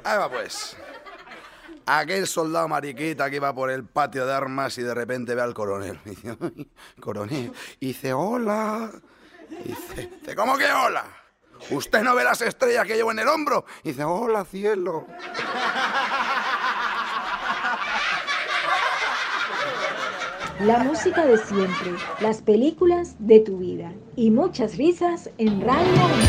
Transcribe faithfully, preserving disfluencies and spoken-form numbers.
Ahí va pues. Aquel soldado mariquita que iba por el patio de armas y de repente ve al coronel. Y dice, "Ay, coronel". Y dice, hola. Y dice, "¿Dice, ¿cómo que hola? ¿Usted no ve las estrellas que llevo en el hombro?". Y dice, hola, cielo. La música de siempre, las películas de tu vida y muchas risas en Radio